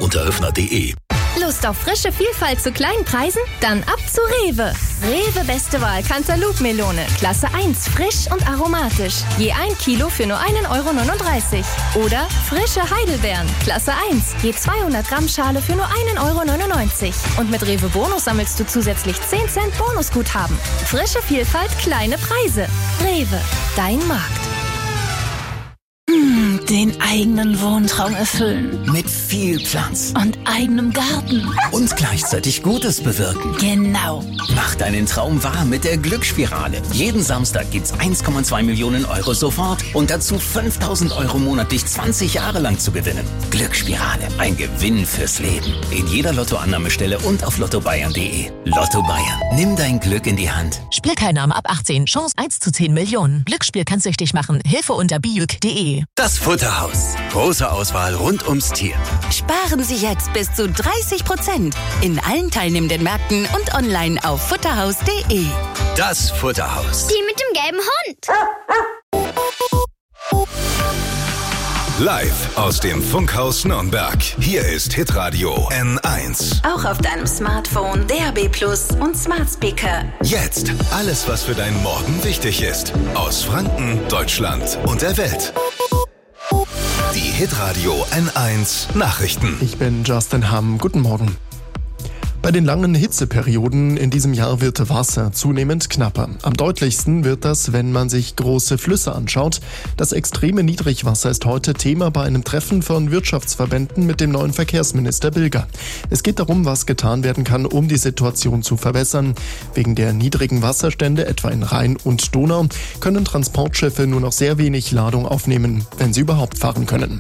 unter höfner.de. Lust auf frische Vielfalt zu kleinen Preisen? Dann ab zu Rewe. Rewe beste Wahl Cantaloupe-Melone, Klasse 1, frisch und aromatisch. Je 1 Kilo für nur 1,39 €. Oder frische Heidelbeeren, Klasse 1, je 200 Gramm Schale für nur 1,99 €. Und mit Rewe Bonus sammelst du zusätzlich 10 Cent Bonusguthaben. Frische Vielfalt, kleine Preise. Rewe, dein Markt. Den eigenen Wohntraum erfüllen. Mit viel Platz. Und eigenem Garten. Und gleichzeitig Gutes bewirken. Genau. Mach deinen Traum wahr mit der Glücksspirale. Jeden Samstag gibt's 1,2 Millionen € sofort und dazu 5.000 € monatlich 20 Jahre lang zu gewinnen. Glücksspirale, ein Gewinn fürs Leben. In jeder Lottoannahmestelle und auf lottobayern.de. Lotto Bayern, nimm dein Glück in die Hand. Spielteilnahme ab 18, Chance 1 zu 10 Millionen. Glücksspiel kann süchtig machen. Hilfe unter biuk.de. Das Futterhaus. Große Auswahl rund ums Tier. Sparen Sie jetzt bis zu 30% in allen teilnehmenden Märkten und online auf futterhaus.de. Das Futterhaus. Die mit dem gelben Hund. Live aus dem Funkhaus Nürnberg. Hier ist Hitradio N1. Auch auf deinem Smartphone, DAB+ und Smart Speaker. Jetzt alles, was für deinen Morgen wichtig ist. Aus Franken, Deutschland und der Welt. Die Hitradio N1 Nachrichten. Ich bin Justin Hamm. Guten Morgen. Bei den langen Hitzeperioden in diesem Jahr wird Wasser zunehmend knapper. Am deutlichsten wird das, wenn man sich große Flüsse anschaut. Das extreme Niedrigwasser ist heute Thema bei einem Treffen von Wirtschaftsverbänden mit dem neuen Verkehrsminister Bilger. Es geht darum, was getan werden kann, um die Situation zu verbessern. Wegen der niedrigen Wasserstände, etwa in Rhein und Donau, können Transportschiffe nur noch sehr wenig Ladung aufnehmen, wenn sie überhaupt fahren können.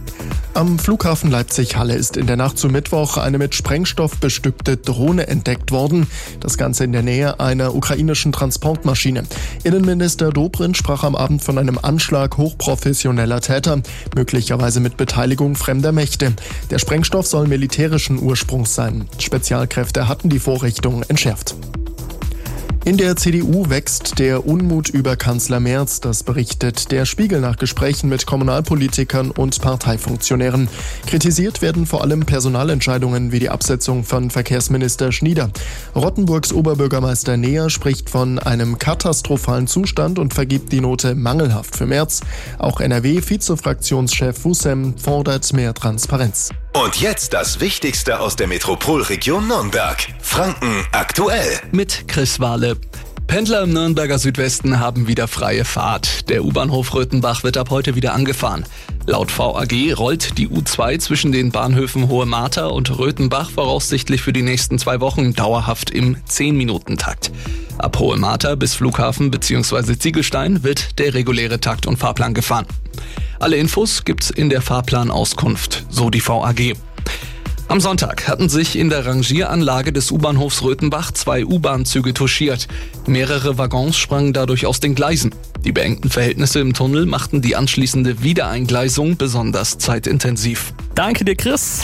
Am Flughafen Leipzig-Halle ist in der Nacht zu Mittwoch eine mit Sprengstoff bestückte Drohne entdeckt worden. Das Ganze in der Nähe einer ukrainischen Transportmaschine. Innenminister Dobrindt sprach am Abend von einem Anschlag hochprofessioneller Täter, möglicherweise mit Beteiligung fremder Mächte. Der Sprengstoff soll militärischen Ursprungs sein. Spezialkräfte hatten die Vorrichtung entschärft. In der CDU wächst der Unmut über Kanzler Merz, das berichtet der Spiegel nach Gesprächen mit Kommunalpolitikern und Parteifunktionären. Kritisiert werden vor allem Personalentscheidungen wie die Absetzung von Verkehrsminister Schnieder. Rottenburgs Oberbürgermeister Neher spricht von einem katastrophalen Zustand und vergibt die Note mangelhaft für Merz. Auch NRW-Vizefraktionschef Wussem fordert mehr Transparenz. Und jetzt das Wichtigste aus der Metropolregion Nürnberg. Franken aktuell. Mit Chris Wahle. Pendler im Nürnberger Südwesten haben wieder freie Fahrt. Der U-Bahnhof Röthenbach wird ab heute wieder angefahren. Laut VAG rollt die U2 zwischen den Bahnhöfen Hohe Martha und Röthenbach voraussichtlich für die nächsten 2 Wochen dauerhaft im 10-Minuten-Takt. Ab Hohe Martha bis Flughafen bzw. Ziegelstein wird der reguläre Takt und Fahrplan gefahren. Alle Infos gibt's in der Fahrplanauskunft, so die VAG. Am Sonntag hatten sich in der Rangieranlage des U-Bahnhofs Röthenbach 2 U-Bahn-Züge touchiert. Mehrere Waggons sprangen dadurch aus den Gleisen. Die beengten Verhältnisse im Tunnel machten die anschließende Wiedereingleisung besonders zeitintensiv. Danke dir, Chris.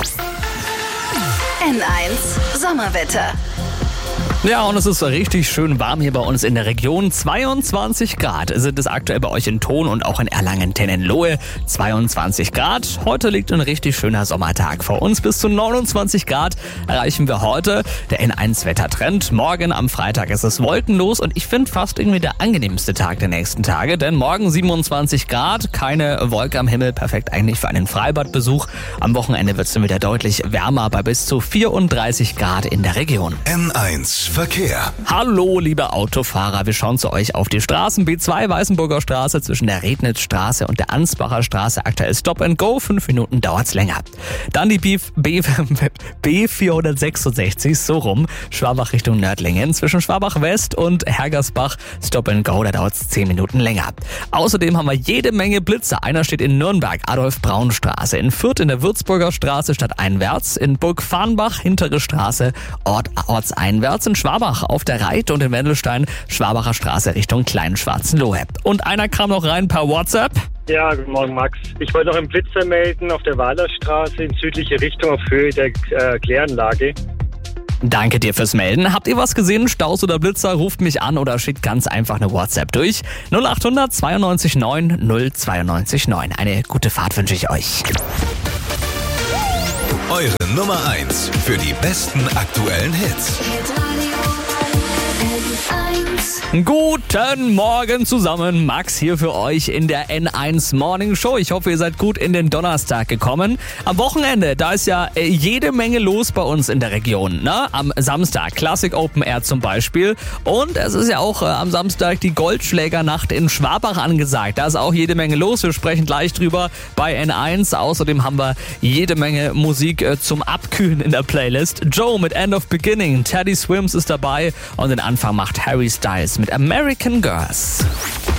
N1 Sommerwetter. Ja, und es ist richtig schön warm hier bei uns in der Region. 22 Grad sind es aktuell bei euch in Thon und auch in Erlangen-Tennenlohe. 22 Grad. Heute liegt ein richtig schöner Sommertag vor uns. Bis zu 29 Grad erreichen wir heute. Der N1-Wettertrend. Morgen am Freitag ist es wolkenlos und ich finde fast irgendwie der angenehmste Tag der nächsten Tage. Denn morgen 27 Grad, keine Wolke am Himmel. Perfekt eigentlich für einen Freibadbesuch. Am Wochenende wird es dann wieder deutlich wärmer bei bis zu 34 Grad in der Region. N1 Verkehr. Hallo, liebe Autofahrer, wir schauen zu euch auf die Straßen. B2 Weißenburger Straße zwischen der Rednitzstraße und der Ansbacher Straße. Aktuell Stop and Go, 5 Minuten dauert's länger. Dann die B466, so rum, Schwabach Richtung Nördlingen. Zwischen Schwabach West und Hergersbach Stop and Go, da dauert's 10 Minuten länger. Außerdem haben wir jede Menge Blitzer. Einer steht in Nürnberg, Adolf-Braun-Straße. In Fürth in der Würzburger Straße stadteinwärts. In Burg-Farnbach, hintere Straße, ortseinwärts. In Schwabach auf der Reit und in Wendelstein Schwabacher Straße Richtung Kleinen-Schwarzenlohe. Und einer kam noch rein per WhatsApp. Ja, guten Morgen Max. Ich wollte noch einen Blitzer melden auf der Wahlerstraße in südliche Richtung auf Höhe der Kläranlage. Danke dir fürs Melden. Habt ihr was gesehen? Staus oder Blitzer? Ruft mich an oder schickt ganz einfach eine WhatsApp durch. 0800 92 9 092 9. Eine gute Fahrt wünsche ich euch. eure Nummer 1 für die besten aktuellen Hits. Guten Morgen zusammen, Max hier für euch in der N1 Morning Show. Ich hoffe, ihr seid gut in den Donnerstag gekommen. Am Wochenende, da ist ja jede Menge los bei uns in der Region. Ne? Am Samstag Classic Open Air zum Beispiel. Und es ist ja auch am Samstag die Goldschlägernacht in Schwabach angesagt. Da ist auch jede Menge los. Wir sprechen gleich drüber bei N1. Außerdem haben wir jede Menge Musik zum Abkühlen in der Playlist. Joe mit End of Beginning, Teddy Swims ist dabei und den Anfang macht Harry Styles mit American Girls.